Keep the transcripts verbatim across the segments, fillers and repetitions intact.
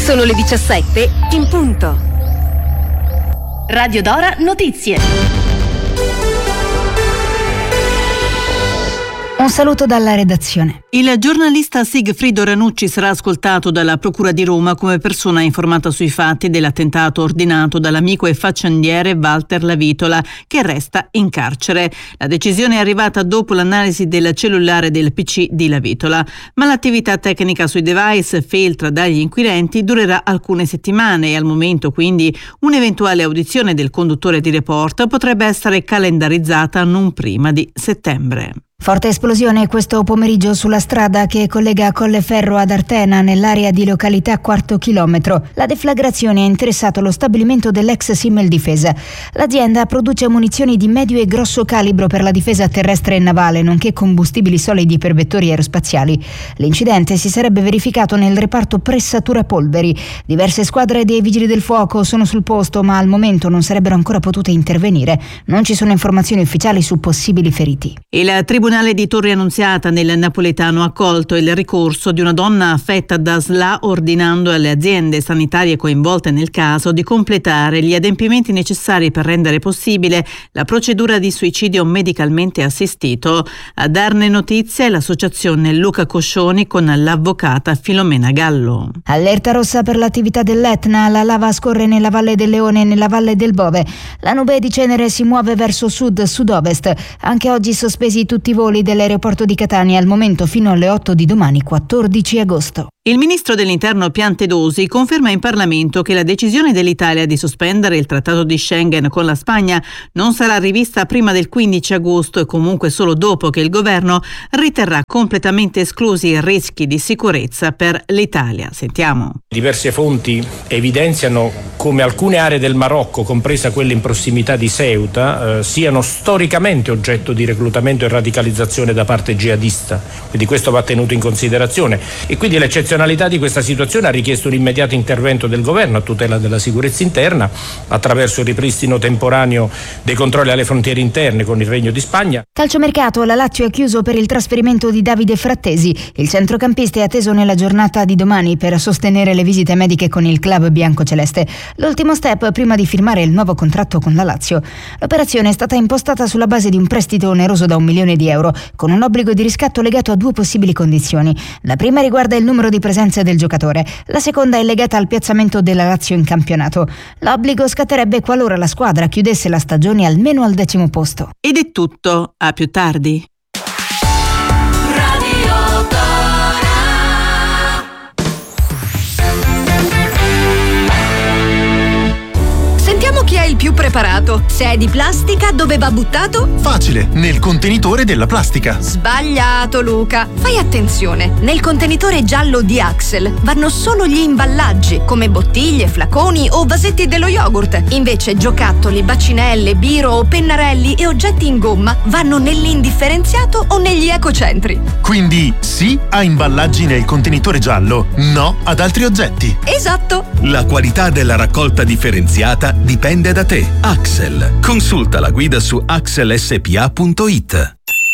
Sono le diciassette in punto. Radio Dora Notizie. Un saluto dalla redazione. Il giornalista Sigfrido Ranucci sarà ascoltato dalla Procura di Roma come persona informata sui fatti dell'attentato ordinato dall'amico e faccendiere Walter Lavitola, che resta in carcere. La decisione è arrivata dopo l'analisi del cellulare del P C di Lavitola, ma l'attività tecnica sui device filtra dagli inquirenti durerà alcune settimane e al momento quindi un'eventuale audizione del conduttore di Report potrebbe essere calendarizzata non prima di settembre. Forte esplosione questo pomeriggio sulla strada che collega Colleferro ad Artena nell'area di località Quarto Chilometro. La deflagrazione ha interessato lo stabilimento dell'ex Simmel Difesa. L'azienda produce munizioni di medio e grosso calibro per la difesa terrestre e navale, nonché combustibili solidi per vettori aerospaziali. L'incidente si sarebbe verificato nel reparto pressatura polveri. Diverse squadre dei vigili del fuoco sono sul posto, ma al momento non sarebbero ancora potute intervenire. Non ci sono informazioni ufficiali su possibili feriti. Il Tribunale Il Tribunale di Torre Annunziata nel Napoletano ha accolto il ricorso di una donna affetta da S L A, ordinando alle aziende sanitarie coinvolte nel caso di completare gli adempimenti necessari per rendere possibile la procedura di suicidio medicalmente assistito. A darne notizia è l'associazione Luca Coscioni con l'avvocata Filomena Gallo. Allerta rossa per l'attività dell'Etna, la lava scorre nella Valle del Leone e nella Valle del Bove. La nube di cenere si muove verso sud-sud-ovest. Anche oggi sospesi tutti i voli dell'aeroporto di Catania al momento fino alle otto di domani, quattordici agosto. Il ministro dell'Interno Piantedosi conferma in Parlamento che la decisione dell'Italia di sospendere il trattato di Schengen con la Spagna non sarà rivista prima del quindici agosto e comunque solo dopo che il governo riterrà completamente esclusi i rischi di sicurezza per l'Italia. Sentiamo. Diverse fonti evidenziano come alcune aree del Marocco, compresa quelle in prossimità di Ceuta, eh, siano storicamente oggetto di reclutamento e radicalizzazione da parte jihadista. Quindi questo va tenuto in considerazione e quindi l'eccezionalità di questa situazione ha richiesto un immediato intervento del governo a tutela della sicurezza interna attraverso il ripristino temporaneo dei controlli alle frontiere interne con il Regno di Spagna. Calciomercato, la Lazio è chiuso per il trasferimento di Davide Frattesi. Il centrocampista è atteso nella giornata di domani per sostenere le visite mediche con il club biancoceleste. L'ultimo step prima di firmare il nuovo contratto con la Lazio. L'operazione è stata impostata sulla base di un prestito oneroso da un milione di euro, con un obbligo di riscatto legato a due possibili condizioni. La prima riguarda il numero di presenze del giocatore, la seconda è legata al piazzamento della Lazio in campionato. L'obbligo scatterebbe qualora la squadra chiudesse la stagione almeno al decimo posto. Ed è tutto, a più tardi. Chi è il più preparato? Se è di plastica, dove va buttato? Facile, nel contenitore della plastica. Sbagliato, Luca. Fai attenzione. Nel contenitore giallo di Axel vanno solo gli imballaggi, come bottiglie, flaconi o vasetti dello yogurt. Invece giocattoli, bacinelle, biro o pennarelli e oggetti in gomma vanno nell'indifferenziato o negli ecocentri. Quindi sì a imballaggi nel contenitore giallo, no ad altri oggetti. Esatto. La qualità della raccolta differenziata dipende da te. Axel. Consulta la guida su axel s p a punto i t.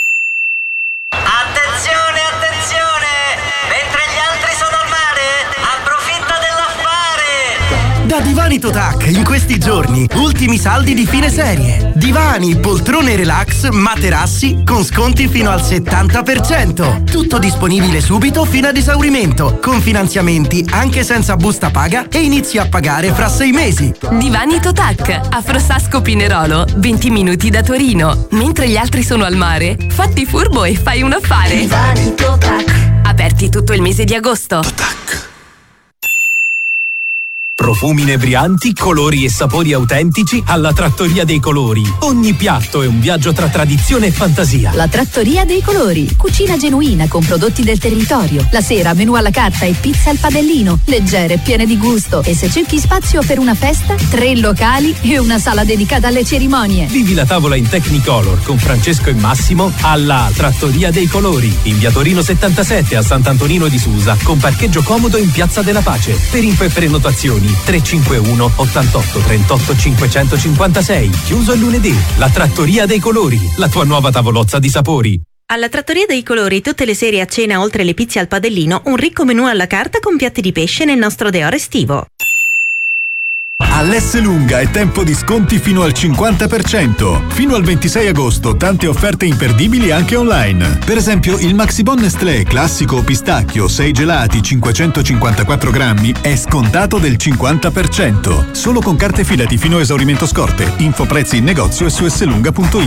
Attenzione, attenzione! Mentre gli altri sono al mare, approfitta dell'affare! Da Divani Totac, in questi giorni, ultimi saldi di fine serie. Divani, poltrone relax, materassi con sconti fino al settanta per cento. Tutto disponibile subito fino ad esaurimento, con finanziamenti anche senza busta paga e inizi a pagare fra sei mesi. Divani Totac, a Frossasco Pinerolo, venti minuti da Torino. Mentre gli altri sono al mare, fatti furbo e fai un affare. Divani Totac. Aperti tutto il mese di agosto. Totac. Profumi inebrianti, colori e sapori autentici alla Trattoria dei Colori. Ogni piatto è un viaggio tra tradizione e fantasia. La Trattoria dei Colori. Cucina genuina con prodotti del territorio. La sera menù alla carta e pizza al padellino. Leggere, piene di gusto. E se cerchi spazio per una festa, tre locali e una sala dedicata alle cerimonie. Vivi la tavola in Technicolor con Francesco e Massimo alla Trattoria dei Colori. In via Torino settantasette a Sant'Antonino di Susa, con parcheggio comodo in Piazza della Pace. Per info e prenotazioni tre cinque uno ottantotto trentotto cinquecentocinquantasei. Chiuso il lunedì. La Trattoria dei Colori, la tua nuova tavolozza di sapori. Alla Trattoria dei Colori tutte le sere a cena, oltre le pizze al padellino, un ricco menù alla carta con piatti di pesce nel nostro deoro estivo. All'Esselunga è tempo di sconti fino al cinquanta per cento. Fino al ventisei agosto tante offerte imperdibili anche online. Per esempio il Maxibon Nestlé classico pistacchio sei gelati cinquecentocinquantaquattro grammi è scontato del cinquanta per cento. Solo con carte Filati fino a esaurimento scorte. Info prezzi in negozio e su esselunga punto it.